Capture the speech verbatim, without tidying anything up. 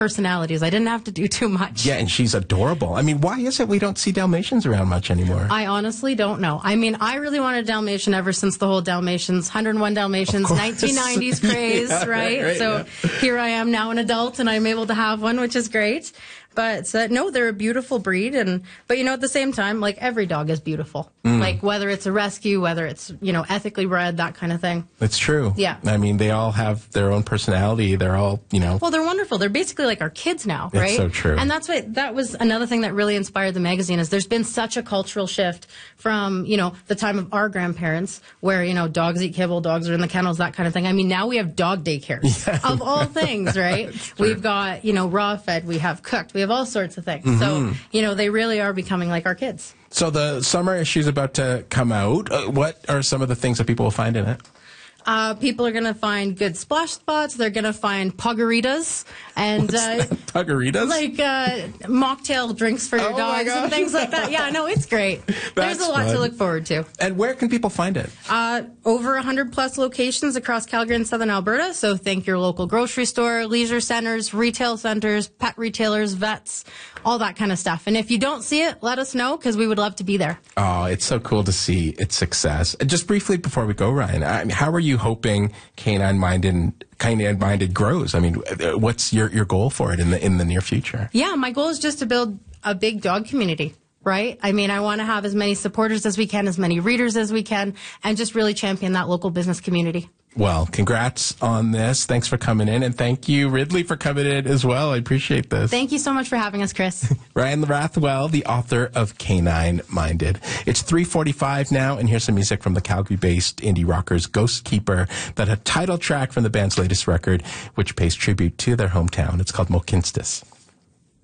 personalities. I didn't have to do too much. Yeah, and she's adorable. I mean, why is it we don't see Dalmatians around much anymore? I honestly don't know. I mean, I really wanted a Dalmatian ever since the whole Dalmatians, one oh one Dalmatians, nineteen nineties craze, yeah, right? right, right so yeah. here I am now an adult, and I'm able to have one, which is great. But uh, no, they're a beautiful breed, and but you know, at the same time, like every dog is beautiful. Mm. Like whether it's a rescue, whether it's you know ethically bred, that kind of thing. It's true. Yeah. I mean, they all have their own personality. They're all you know. Well, they're wonderful. They're basically like our kids now, It's right? so true. And that's what that was another thing that really inspired the magazine is there's been such a cultural shift from you know the time of our grandparents where you know dogs eat kibble, dogs are in the kennels, that kind of thing. I mean, now we have dog daycares yeah. of all things, right? We've got you know raw fed, we have cooked, we have all sorts of things. Mm-hmm. So, you know, they really are becoming like our kids. So the summer issue is about to come out. Uh, what are some of the things that people will find in it? Uh, people are going to find good splash spots. They're going to find pugaritas and What's uh, that? Pugaritas? like uh, mocktail drinks for your Oh dogs and things like that. Yeah, no, it's great. There's a lot fun. to look forward to. And where can people find it? Uh, over one hundred plus locations across Calgary and Southern Alberta. So think your local grocery store, leisure centers, retail centers, pet retailers, vets, all that kind of stuff. And if you don't see it, let us know because we would love to be there. Oh, it's so cool to see its success. And just briefly before we go, Ryan, I mean, how are you hoping Canine Minded Canine Minded grows? I mean, what's your, your goal for it in the in the near future? Yeah, my goal is just to build a big dog community. Right? I mean, I want to have as many supporters as we can, as many readers as we can, and just really champion that local business community. Well, congrats on this. Thanks for coming in, and thank you, Ridley, for coming in as well. I appreciate this. Thank you so much for having us, Chris. Ryan Rathwell, the author of Canine Minded. It's three forty-five now, and here's some music from the Calgary-based indie rockers Ghost Keeper, that a title track from the band's latest record, which pays tribute to their hometown. It's called Mokinstis.